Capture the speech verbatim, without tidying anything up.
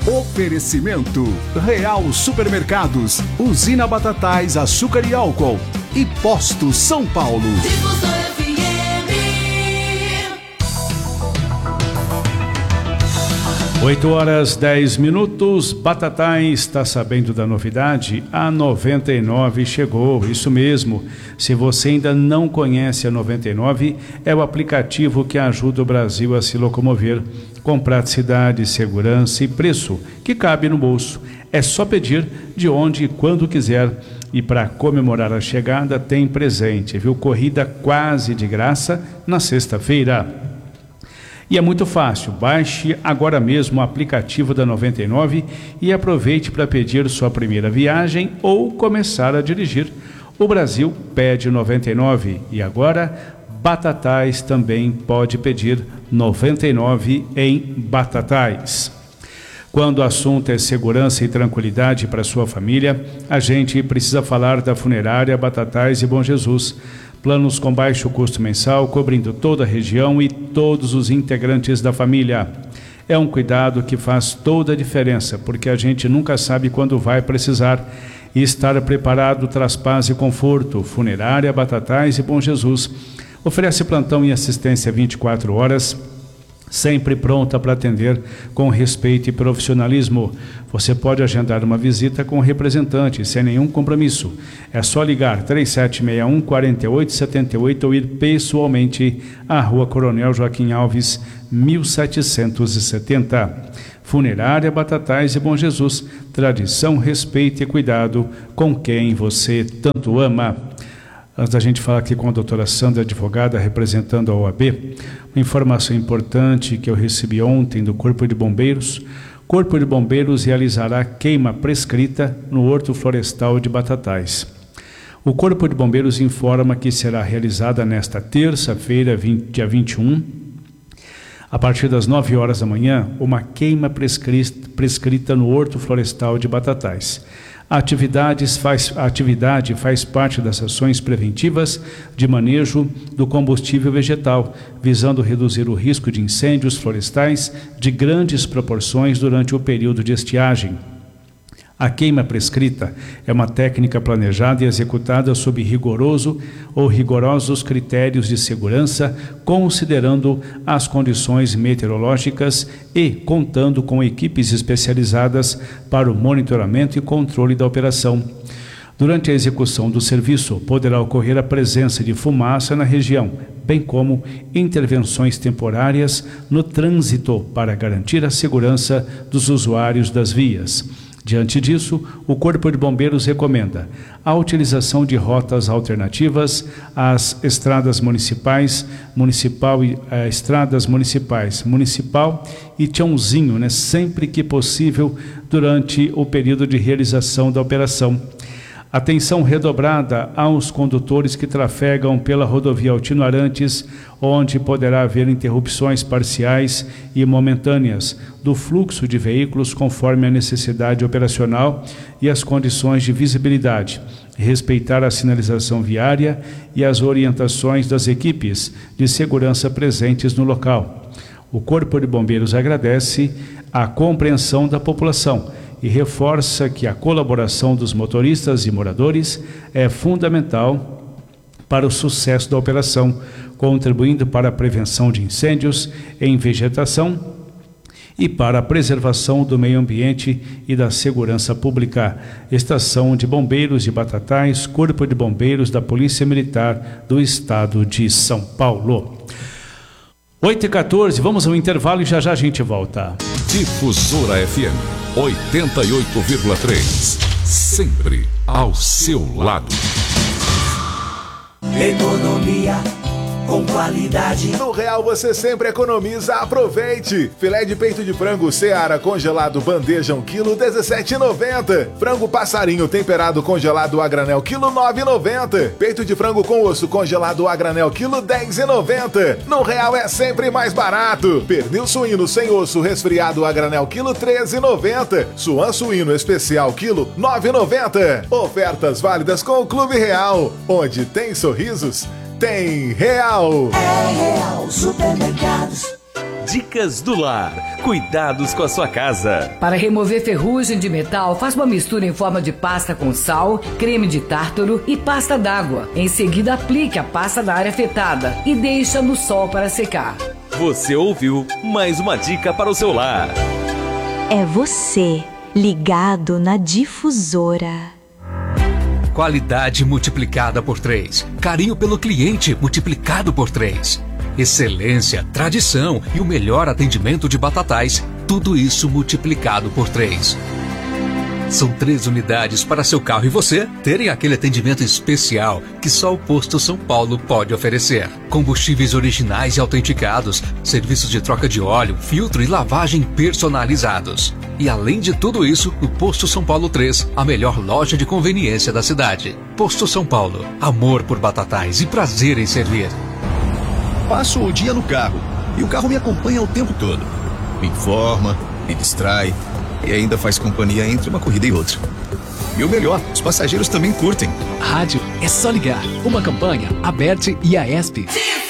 Oferecimento Real Supermercados, Usina Batatais, Açúcar e Álcool e Posto São Paulo. oito horas dez minutos. Batatais está sabendo da novidade? A noventa e nove chegou, isso mesmo. Se você ainda não conhece a noventa e nove, é o aplicativo que ajuda o Brasil a se locomover com praticidade, segurança e preço que cabe no bolso. É só pedir de onde e quando quiser. E para comemorar a chegada tem presente, viu? Corrida quase de graça na sexta-feira. E é muito fácil, baixe agora mesmo o aplicativo da noventa e nove e aproveite para pedir sua primeira viagem ou começar a dirigir. O Brasil pede noventa e nove e agora Batatais também pode pedir noventa e nove em Batatais. Quando o assunto é segurança e tranquilidade para sua família, a gente precisa falar da Funerária Batatais e Bom Jesus. Planos com baixo custo mensal, cobrindo toda a região e todos os integrantes da família. É um cuidado que faz toda a diferença, porque a gente nunca sabe quando vai precisar. E estar preparado traz paz e conforto. Funerária Batatais e Bom Jesus oferece plantão e assistência vinte e quatro horas, sempre pronta para atender com respeito e profissionalismo. Você pode agendar uma visita com o representante, sem nenhum compromisso. É só ligar três sete seis um, quatro oito sete oito ou ir pessoalmente à Rua Coronel Joaquim Alves, mil setecentos e setenta. Funerária Batatais e Bom Jesus, tradição, respeito e cuidado com quem você tanto ama. Antes da gente falar aqui com a doutora Sandra, advogada, representando a O A B, uma informação importante que eu recebi ontem do Corpo de Bombeiros. Corpo de Bombeiros realizará queima prescrita no Horto Florestal de Batatais. O Corpo de Bombeiros informa que será realizada nesta terça-feira, dia vinte e um, a partir das nove horas da manhã, uma queima prescrita, prescrita no Horto Florestal de Batatais. A atividade, faz, a atividade faz parte das ações preventivas de manejo do combustível vegetal, visando reduzir o risco de incêndios florestais de grandes proporções durante o período de estiagem. A queima prescrita é uma técnica planejada e executada sob rigoroso ou rigorosos critérios de segurança, considerando as condições meteorológicas e contando com equipes especializadas para o monitoramento e controle da operação. Durante a execução do serviço, poderá ocorrer a presença de fumaça na região, bem como intervenções temporárias no trânsito para garantir a segurança dos usuários das vias. Diante disso, o Corpo de Bombeiros recomenda a utilização de rotas alternativas às estradas municipais, municipal e eh, estradas municipais, municipal e Tiãozinho, né, sempre que possível durante o período de realização da operação. Atenção redobrada aos condutores que trafegam pela rodovia Altino Arantes, onde poderá haver interrupções parciais e momentâneas do fluxo de veículos conforme a necessidade operacional e as condições de visibilidade. Respeitar a sinalização viária e as orientações das equipes de segurança presentes no local. O Corpo de Bombeiros agradece a compreensão da população e reforça que a colaboração dos motoristas e moradores é fundamental para o sucesso da operação, contribuindo para a prevenção de incêndios em vegetação e para a preservação do meio ambiente e da segurança pública. Estação de Bombeiros de Batatais, Corpo de Bombeiros da Polícia Militar do Estado de São Paulo. oito e quatorze, vamos ao intervalo e já já a gente volta. Difusora F M oitenta e oito vírgula três, sempre ao seu lado. Economia com qualidade. No Real você sempre economiza, aproveite. Filé de peito de frango Seara congelado bandeja um quilo dezessete reais e noventa centavos. Frango passarinho temperado congelado a granel quilo nove reais e noventa centavos. Peito de frango com osso congelado a granel quilo dez reais e noventa centavos. No Real é sempre mais barato. Pernil suíno sem osso resfriado a granel quilo treze reais e noventa centavos. Suan suíno especial quilo nove reais e noventa centavos. Ofertas válidas com o Clube Real, onde tem sorrisos, tem Real. É Real Supermercados. Dicas do Lar. Cuidados com a sua casa. Para remover ferrugem de metal, faça uma mistura em forma de pasta com sal, creme de tártaro e pasta d'água. Em seguida, aplique a pasta na área afetada e deixa no sol para secar. Você ouviu mais uma dica para o seu lar. É você, ligado na Difusora. Qualidade multiplicada por três. Carinho pelo cliente multiplicado por três. Excelência, tradição e o melhor atendimento de Batatais. Tudo isso multiplicado por três. São três unidades para seu carro e você terem aquele atendimento especial que só o Posto São Paulo pode oferecer. Combustíveis originais e autenticados, serviços de troca de óleo, filtro e lavagem personalizados. E além de tudo isso, o Posto São Paulo três, a melhor loja de conveniência da cidade. Posto São Paulo, amor por Batatais e prazer em servir. Passo o dia no carro e o carro me acompanha o tempo todo. Me informa, me distrai e ainda faz companhia entre uma corrida e outra. E o melhor, os passageiros também curtem. Rádio é só ligar. Uma campanha, Aberte e a E S P.